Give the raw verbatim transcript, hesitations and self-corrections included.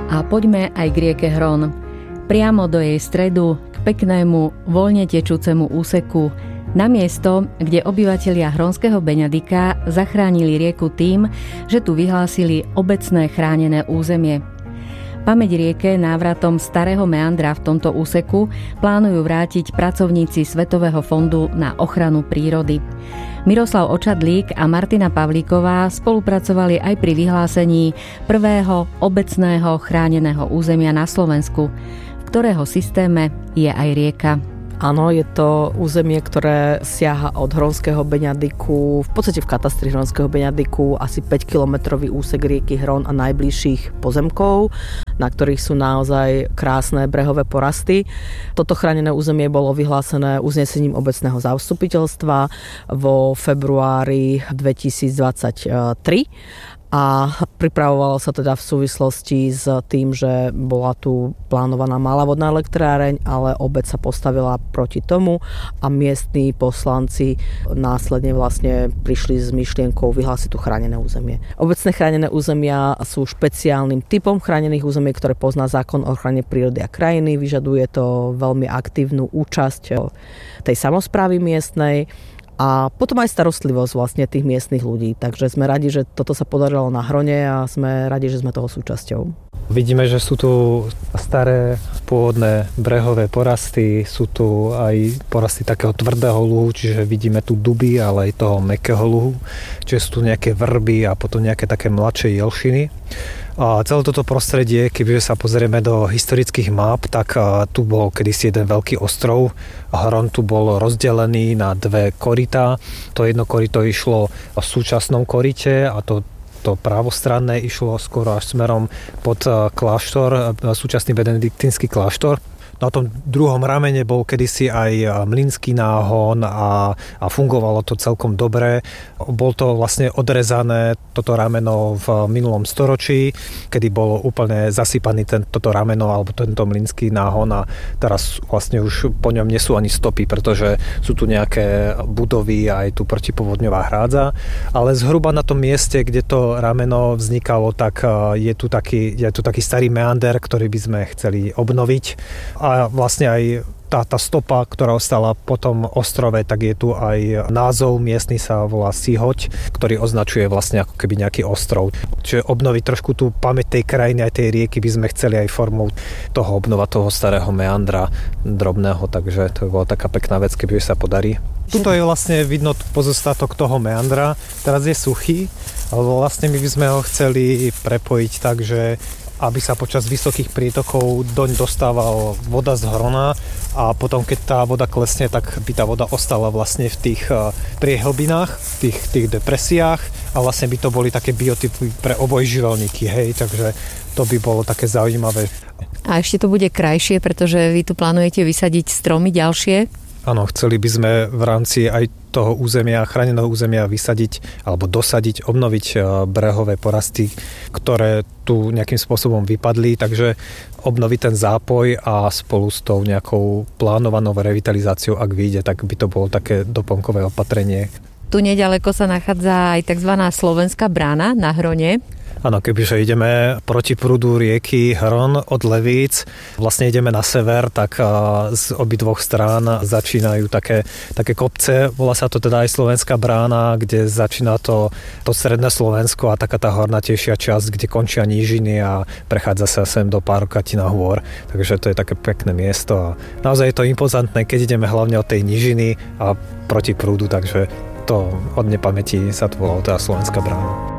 A poďme aj k rieke Hron. Priamo do jej stredu, k peknému, voľne tečúcemu úseku, na miesto, kde obyvatelia Hronského Beňadika zachránili rieku tým, že tu vyhlásili obecné chránené územie. Pamäť rieke návratom starého meandra v tomto úseku plánujú vrátiť pracovníci Svetového fondu na ochranu prírody. Miroslav Očadlík a Martina Pavlíková spolupracovali aj pri vyhlásení prvého obecného chráneného územia na Slovensku, v ktorého systéme je aj rieka. Áno, je to územie, ktoré siaha od Hronského Beňadiku, v podstate v katastri Hronského Beňadiku, asi päťkilometrový úsek rieky Hron a najbližších pozemkov, na ktorých sú naozaj krásne brehové porasty. Toto chránené územie bolo vyhlásené uznesením obecného zastupiteľstva vo februári dvetisícdvadsaťtri. A pripravovalo sa teda v súvislosti s tým, že bola tu plánovaná malá vodná elektráreň, ale obec sa postavila proti tomu a miestni poslanci následne vlastne prišli s myšlienkou vyhlásiť tu chránené územie. Obecné chránené územia sú špeciálnym typom chránených území, ktoré pozná zákon o ochrane prírody a krajiny. Vyžaduje to veľmi aktívnu účasť tej samosprávy miestnej a potom aj starostlivosť vlastne tých miestnych ľudí. Takže sme radi, že toto sa podarilo na Hrone a sme radi, že sme toho súčasťou. Vidíme, že sú tu staré pôvodné brehové porasty, sú tu aj porasty takého tvrdého luhu, čiže vidíme tu duby, ale aj toho mäkkého luhu, čiže sú tu nejaké vrby a potom nejaké také mladšie jelšiny. A celé toto prostredie, kebyže sa pozrieme do historických map, tak tu bol kedysi jeden veľký ostrov. Hron tu bol rozdelený na dve korytá. To jedno koryto išlo v súčasnom koryte a to To pravostranné išlo skoro až smerom pod kláštor, súčasný benediktínsky kláštor. Na tom druhom ramene bol kedysi aj mlynský náhon a, a fungovalo to celkom dobre. Bol to vlastne odrezané toto rameno v minulom storočí, kedy bolo úplne zasypaný ten, toto rameno alebo tento mlynský náhon a teraz vlastne už po ňom nie sú ani stopy, pretože sú tu nejaké budovy a aj tu protipovodňová hrádza. Ale zhruba na tom mieste, kde to rameno vznikalo, tak je tu taký, je tu taký starý meander, ktorý by sme chceli obnoviť. A vlastne aj tá, tá stopa, ktorá ostala po tom ostrove, tak je tu aj názov miestny, sa volá Sihoď, ktorý označuje vlastne ako keby nejaký ostrov. Čiže obnoviť trošku tú pamäť tej krajiny aj tej rieky by sme chceli aj formou toho obnova toho starého meandra drobného, takže to by bola taká pekná vec, keby sa podarí. Tuto je vlastne vidno pozostatok toho meandra, teraz je suchý, ale vlastne my by sme ho chceli prepojiť tak, že aby sa počas vysokých prítokov doň dostávala voda z Hrona a potom, keď tá voda klesne, tak by tá voda ostala vlastne v tých priehlbinách, v tých, tých depresiách a vlastne by to boli také biotypy pre obojživelníky, hej, takže to by bolo také zaujímavé. A ešte to bude krajšie, pretože vy tu plánujete vysadiť stromy ďalšie? Áno, chceli by sme v rámci aj toho územia, chráneného územia vysadiť alebo dosadiť, obnoviť brehové porasty, ktoré tu nejakým spôsobom vypadli, takže obnoviť ten zápoj a spolu s tou nejakou plánovanou revitalizáciou, ak vyjde, tak by to bolo také doplnkové opatrenie. Tu neďaleko sa nachádza aj tzv. Slovenská brána na Hrone. Áno, kebyže ideme proti prúdu rieky Hron od Levíc, vlastne ideme na sever, tak z obidvoch strán začínajú také, také kopce. Volá sa to teda aj Slovenská brána, kde začína to, to stredné Slovensko a taká tá hornatejšia časť, kde končia nížiny a prechádza sa sem do Párokatina hôr. Takže to je také pekné miesto a naozaj je to impozantné, keď ideme hlavne od tej nížiny a proti prúdu, takže to od nepamäti sa to volalo teda Slovenská brána.